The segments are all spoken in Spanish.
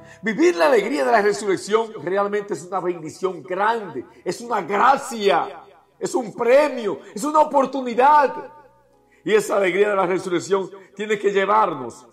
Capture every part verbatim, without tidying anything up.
Vivir la alegría de la resurrección realmente es una bendición grande, es una gracia, es un premio, es una oportunidad. Y esa alegría de la resurrección tiene que llevarnos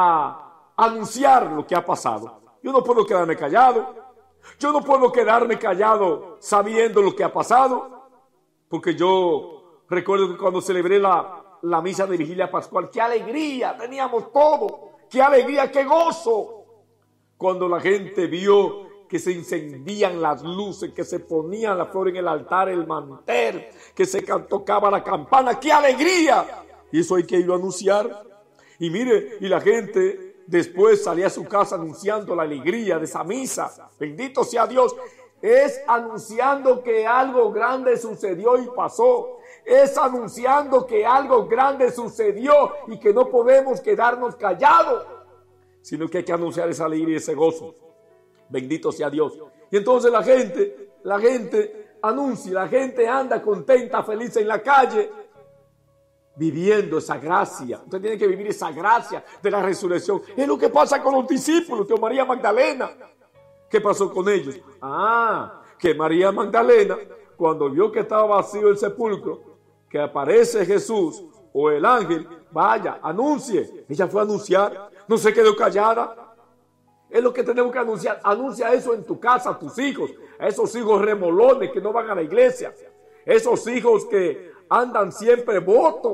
a anunciar lo que ha pasado. Yo no puedo quedarme callado, yo no puedo quedarme callado sabiendo lo que ha pasado, porque yo recuerdo que cuando celebré la, la misa de vigilia pascual, qué alegría, teníamos todo, qué alegría, qué gozo. Cuando la gente vio que se encendían las luces, que se ponían la flor en el altar, el mantel, que se tocaba la campana, ¡qué alegría! Y eso hay que ir a anunciar. Y mire, y la gente después salía a su casa anunciando la alegría de esa misa. Bendito sea Dios. Es anunciando que algo grande sucedió y pasó. Es anunciando que algo grande sucedió y que no podemos quedarnos callados, sino que hay que anunciar esa alegría y ese gozo. Bendito sea Dios. Y entonces la gente, la gente anuncia, la gente anda contenta, feliz en la calle, viviendo esa gracia. Usted tiene que vivir esa gracia de la resurrección. Es lo que pasa con los discípulos de María Magdalena. ¿Qué pasó con ellos? Ah, que María Magdalena, cuando vio que estaba vacío el sepulcro, que aparece Jesús o el ángel, vaya, anuncie. Ella fue a anunciar, no se quedó callada. Es lo que tenemos que anunciar. Anuncia eso en tu casa, a tus hijos, a esos hijos remolones que no van a la iglesia, esos hijos que andan siempre votos.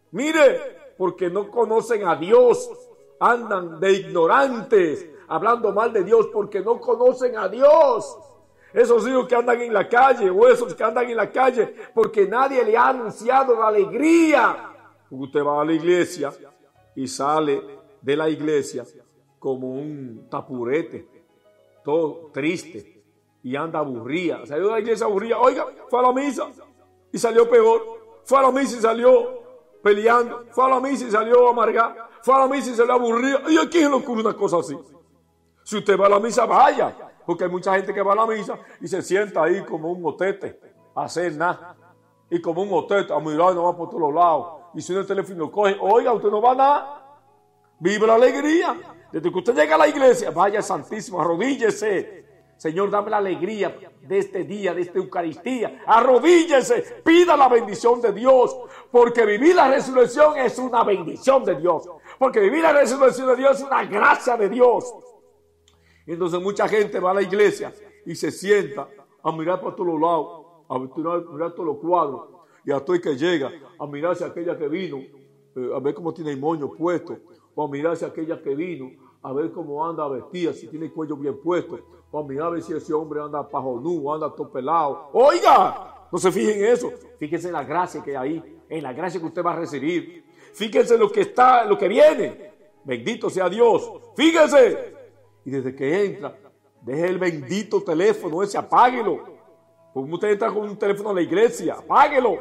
Mire, porque no conocen a Dios, andan de ignorantes, hablando mal de Dios porque no conocen a Dios. Esos hijos que andan en la calle, o esos que andan en la calle porque nadie le ha anunciado la alegría. Usted va a la iglesia y sale de la iglesia como un tapurete, todo triste, y anda aburrida. Salió de la iglesia aburrida, oiga, fue a la misa y salió peor. Fue a la misa y salió peleando. Fue a la misa y salió amargada. Fue a la misa y salió aburrida. ¿Y a quién le ocurre una cosa así? Si usted va a la misa, vaya. Porque hay mucha gente que va a la misa y se sienta ahí como un otete, a hacer nada. Y como un otete, a mirar no va por todos lados. Y si uno el teléfono lo coge, oiga, usted no va a nada. Vive la alegría. Desde que usted llega a la iglesia, vaya Santísimo, arrodíllese. Señor, dame la alegría de este día, de esta Eucaristía. Arrodíllese, pida la bendición de Dios. Porque vivir la resurrección es una bendición de Dios. Porque vivir la resurrección de Dios es una gracia de Dios. Entonces mucha gente va a la iglesia y se sienta a mirar por todos lados, a mirar, mirar todos los cuadros, y hasta el que llega a mirarse a aquella que vino, eh, a ver cómo tiene el moño puesto, o a mirarse a aquella que vino, a ver cómo anda vestida, si tiene el cuello bien puesto, o a mirar a ver si ese hombre anda pajonú, anda todo pelado. ¡Oiga! No se fijen en eso, fíjense en la gracia que hay ahí, en la gracia que usted va a recibir. Fíjense en lo que está, en lo que viene. Bendito sea Dios. Fíjense. Y desde que entra, deje el bendito teléfono ese, apáguelo. Porque usted entra con un teléfono a la iglesia, apáguelo.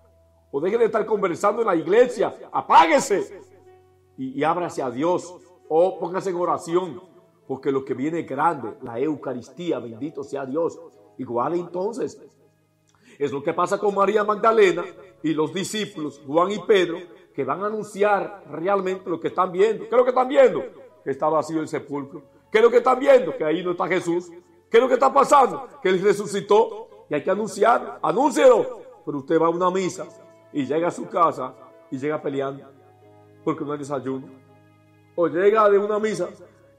O deje de estar conversando en la iglesia, apáguese. Y, y ábrase a Dios. O póngase en oración. Porque lo que viene es grande, la Eucaristía, bendito sea Dios. Igual entonces, es lo que pasa con María Magdalena y los discípulos, Juan y Pedro, que van a anunciar realmente lo que están viendo. ¿Qué es lo que están viendo? Que está vacío el sepulcro. ¿Qué es lo que están viendo? Que ahí no está Jesús. ¿Qué es lo que está pasando? Que Él resucitó y hay que anunciar. Anúncielo. Pero usted va a una misa y llega a su casa y llega peleando porque no hay desayuno. O llega de una misa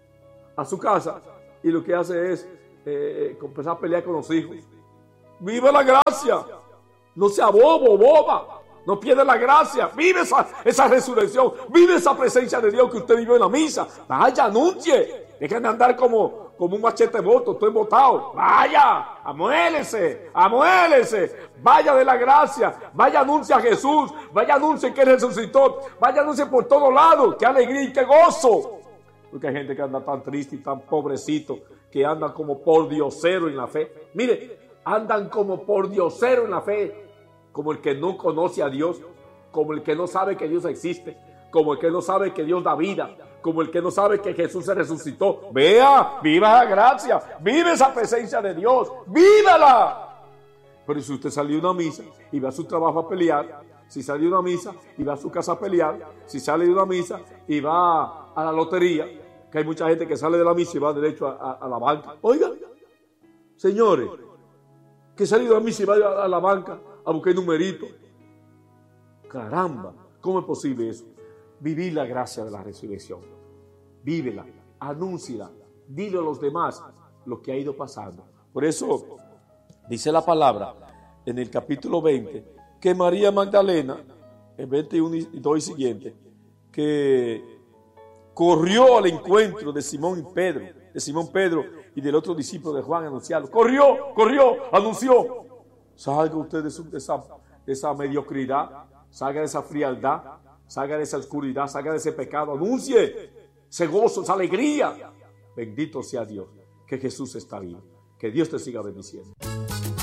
a su casa y lo que hace es eh, empezar a pelear con los hijos. Vive la gracia. No sea bobo, boba. No pierda la gracia. Vive esa, esa resurrección. Vive esa presencia de Dios que usted vivió en la misa. Vaya, anuncie. Dejen de andar como, como un machete voto, estoy embotado. Vaya, amuélese, amuélese. Vaya de la gracia. Vaya, anuncie a Jesús. Vaya, anuncie que Él resucitó. Vaya, anuncie por todos lados. Qué alegría y qué gozo. Porque hay gente que anda tan triste y tan pobrecito, que andan como por diosero en la fe. Mire, andan como por diosero en la fe. Como el que no conoce a Dios. Como el que no sabe que Dios existe. Como el que no sabe que Dios da vida. Como el que no sabe que Jesús se resucitó. Vea, viva la gracia, vive esa presencia de Dios, vívala. Pero si usted salió de una misa y va a su trabajo a pelear, si salió de una misa y va a su casa a pelear, si sale de una misa y va a la lotería, Que hay mucha gente que sale de la misa y va derecho a, a, a la banca. Oiga, señores, que sale de la misa y va a, a la banca a buscar numerito. Caramba, ¿cómo es posible eso? Vivir la gracia de la resurrección. Vívela, anúnciala, dile a los demás lo que ha ido pasando. Por eso dice la palabra en el capítulo veinte que María Magdalena, en veintiuno y dos y siguiente, que corrió al encuentro de Simón y Pedro, de Simón Pedro y del otro discípulo de Juan, anunciarlo. Corrió, corrió, anunció. Salga usted de, su, de, esa, de esa mediocridad, salga de esa frialdad, salga de esa oscuridad, salga de ese pecado, anuncie ese gozo, esa alegría. Bendito sea Dios, que Jesús está vivo. Que Dios te siga bendiciendo.